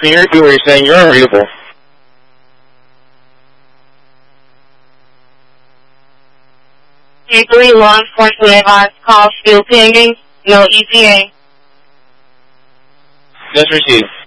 Can you repeat what you're saying? You're unreadable. Hickory law enforcement advice call still pending. No ETA. Just received.